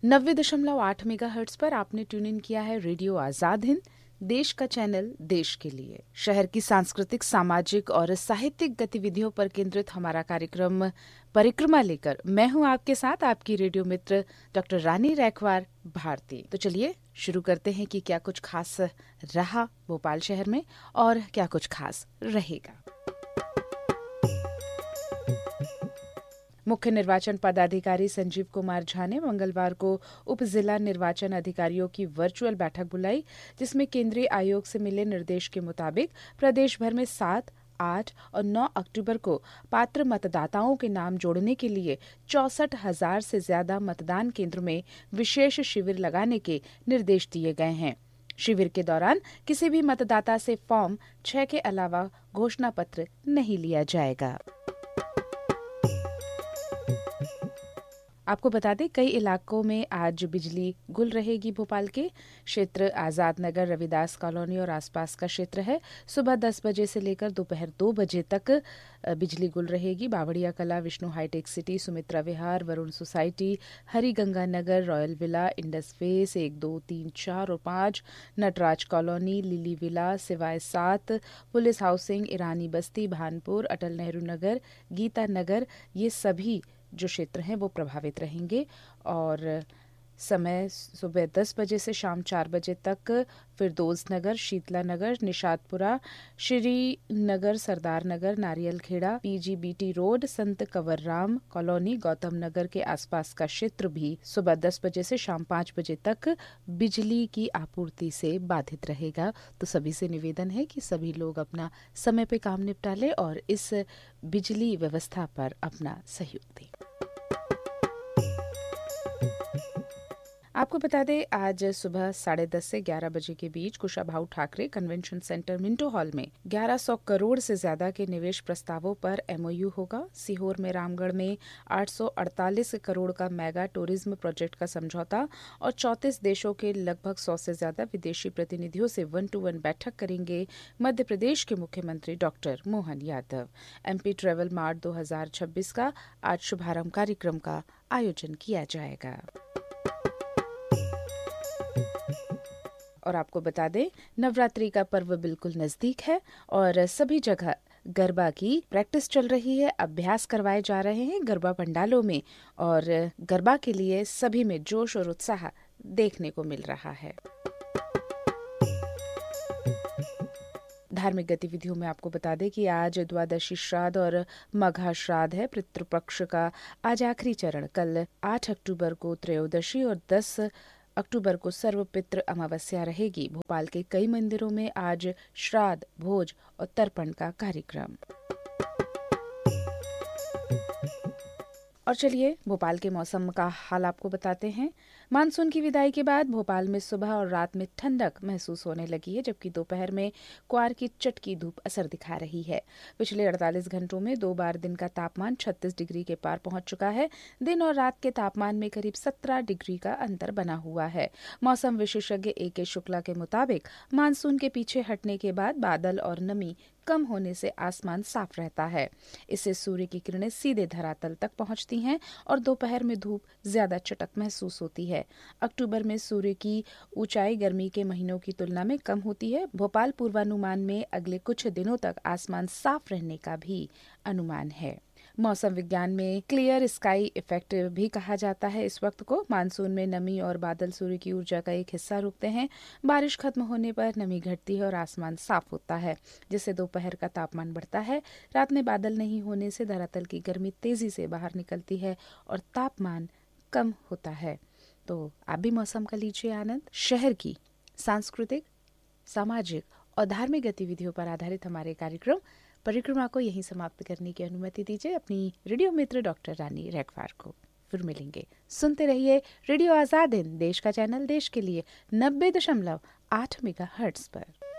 90.8 megahertz पर आपने tune in किया है रेडियो आजाद हिंद, देश का चैनल देश के लिए। शहर की सांस्कृतिक, सामाजिक और साहित्यिक गतिविधियों पर केंद्रित हमारा कार्यक्रम परिक्रमा लेकर मैं हूं आपके साथ, आपकी रेडियो मित्र डॉक्टर रानी रैखवार भारती। तो चलिए शुरू करते हैं कि क्या कुछ खास रहा भोपाल शहर में और क्या कुछ खास रहेगा। मुख्य निर्वाचन पदाधिकारी संजीव कुमार झा ने मंगलवार को उप जिला निर्वाचन अधिकारियों की वर्चुअल बैठक बुलाई, जिसमें केंद्रीय आयोग से मिले निर्देश के मुताबिक प्रदेश भर में 7, 8 और 9 अक्टूबर को पात्र मतदाताओं के नाम जोड़ने के लिए 64,000 से ज्यादा मतदान केंद्र में विशेष शिविर लगाने के निर्देश दिए गए हैं। शिविर के दौरान किसी भी मतदाता से फॉर्म 6 के अलावा घोषणा पत्र नहीं लिया जाएगा। आपको बता दें, कई इलाकों में आज बिजली गुल रहेगी। भोपाल के क्षेत्र आजाद नगर, रविदास कॉलोनी और आसपास का क्षेत्र है। सुबह 10 बजे से लेकर दोपहर 2 बजे तक बिजली गुल रहेगी। बावड़िया कला, विष्णु हाईटेक सिटी, सुमित्रा विहार, वरुण सोसाइटी, हरिगंगा नगर, रॉयल विला, इंडस फेस 1, 2, 3, 4 और 5, नटराज कॉलोनी, लिली विला, सिवाय 7, पुलिस हाउसिंग, ईरानी बस्ती, भानपुर, अटल नेहरू नगर, गीता नगर, ये सभी जो क्षेत्र हैं वो प्रभावित रहेंगे। और समय सुबह 10 बजे से शाम 4 बजे तक फिरदौस नगर, शीतला नगर, निशातपुरा, श्री नगर, सरदार नगर, नारियल खेड़ा, पीजीबीटी रोड, संत कंवरराम कॉलोनी, गौतम नगर के आसपास का क्षेत्र भी सुबह 10 बजे से शाम 5 बजे तक बिजली की आपूर्ति से बाधित रहेगा। तो सभी से निवेदन है कि सभी लोग अपना समय पे काम निपटा लें और इस बिजली व्यवस्था पर अपना सहयोग दें। आपको बता दें, आज सुबह 10:30 से 11 बजे के बीच Kushabhau Thackeray convention centre Minto hall में 1100 करोड़ से ज्यादा के निवेश प्रस्तावों पर एमओयू होगा। सीहोर में रामगढ़ में 848 करोड़ का मेगा टूरिज्म प्रोजेक्ट का समझौता और 34 देशों के लगभग 100 से ज्यादा विदेशी प्रतिनिधियों से 1-to-1 बैठक करेंगे मध्य प्रदेश के मुख्यमंत्री doctor Mohan Yadav. MP travel mart 2026 का आज शुभारंभ कार्यक्रम का आयोजन किया जाएगा। और आपको बता दें, नवरात्रि का पर्व बिल्कुल नजदीक है और सभी जगह गरबा की प्रैक्टिस चल रही है, अभ्यास करवाए जा रहे हैं गरबा पंडालों में और गरबा के लिए सभी में जोश और उत्साह देखने को मिल रहा है। धार्मिक गतिविधियों में आपको बता दें कि आज द्वादशी श्राद्ध और मघा श्राद्ध है। पितृपक्ष का आज आखिरी चरण, कल 8 अक्टूबर को त्रयोदशी और 10 अक्टूबर को सर्वपितृ अमावस्या रहेगी। भोपाल के कई मंदिरों में आज श्राद्ध, भोज और तर्पण का कार्यक्रम। और चलिए भोपाल के मौसम का हाल आपको बताते हैं। मानसून की विदाई के बाद भोपाल में सुबह और रात में ठंडक महसूस होने लगी है, जबकि दोपहर में क्वार की चटकी धूप असर दिखा रही है। पिछले 48 घंटों में 2 बार दिन का तापमान 36 डिग्री के पार पहुंच चुका है। दिन और रात के तापमान में करीब 17 डिग्री का अंतर बना हुआ है। मौसम विशेषज्ञ ए.के. शुक्ला के मुताबिक मानसून के पीछे हटने के बाद बादल और नमी कम होने से आसमान साफ रहता है। इससे सूर्य की किरणें सीधे धरातल तक पहुंचती हैं और दोपहर में धूप ज्यादा चटक महसूस होती है। अक्टूबर में सूर्य की ऊंचाई गर्मी के महीनों की तुलना में कम होती है। भोपाल पूर्वानुमान में अगले कुछ दिनों तक आसमान साफ रहने का भी अनुमान है। मौसम विज्ञान में क्लियर स्काई इफेक्ट भी कहा जाता है इस वक्त को। मानसून में नमी और बादल सूर्य की ऊर्जा का एक हिस्सा रुकते हैं। बारिश खत्म होने पर नमी घटती है और आसमान साफ होता है, जिससे दोपहर का तापमान बढ़ता है। रात में बादल नहीं होने से धरातल की गर्मी तेजी से बाहर निकलती है और तापमान कम होता है। तो आप भी मौसम का लीजिए आनंद। शहर की सांस्कृतिक, सामाजिक और धार्मिक गतिविधियों पर आधारित हमारे कार्यक्रम परिक्रमा को यहीं समाप्त करने की अनुमति दीजिए अपनी रेडियो मित्र डॉक्टर रानी रैखवार को। फिर मिलेंगे। सुनते रहिए रेडियो आजाद हिंद, देश का चैनल देश के लिए 90.8 मेगाहर्ट्ज पर।